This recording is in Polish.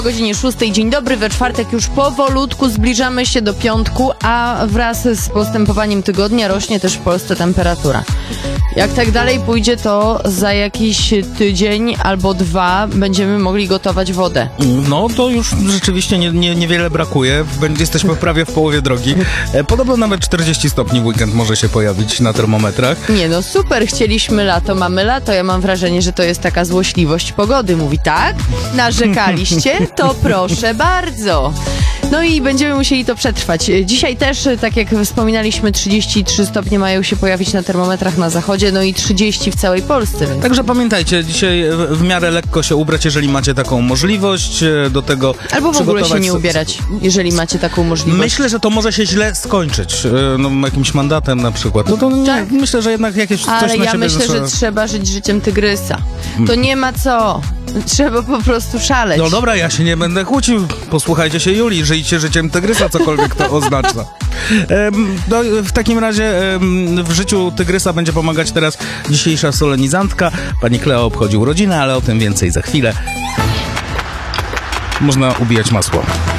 O godzinie 6. Dzień dobry, we czwartek już powolutku zbliżamy się do piątku, a wraz z postępowaniem tygodnia rośnie też w Polsce temperatura. Jak tak dalej pójdzie, to za jakiś tydzień albo dwa będziemy mogli gotować wodę. No to już rzeczywiście niewiele brakuje. Jesteśmy prawie w połowie drogi. Podobno nawet 40 stopni w weekend może się pojawić na termometrach. Nie no, super, chcieliśmy lato, mamy lato. Ja mam wrażenie, że to jest taka złośliwość pogody. Mówi tak? Narzekaliście? To proszę bardzo. No i będziemy musieli to przetrwać. Dzisiaj też, tak jak wspominaliśmy, 33 stopnie mają się pojawić na termometrach na zachodzie, no i 30 w całej Polsce. Więc... Także pamiętajcie, dzisiaj w miarę lekko się ubrać, jeżeli macie taką możliwość, do tego albo w ogóle się nie ubierać, jeżeli macie taką możliwość. Myślę, że to może się źle skończyć, jakimś mandatem na przykład. No to tak. Myślę, że jednak jakieś coś na siebie... Ale ja myślę, że trzeba żyć życiem tygrysa. To nie ma co. Trzeba po prostu szaleć. No dobra, ja się nie będę kłócił. Posłuchajcie się Julii, żyjcie życiem tygrysa, cokolwiek to oznacza. W takim razie w życiu tygrysa będzie pomagać teraz dzisiejsza solenizantka. Pani Kleo obchodzi urodziny, ale o tym więcej za chwilę. Można ubijać masło.